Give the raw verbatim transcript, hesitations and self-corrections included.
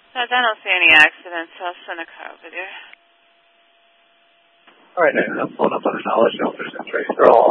No, I don't see any accidents, so I'll send a car over there. All right, now I'm pulling up on the knowledge. No, there's no trace. They're all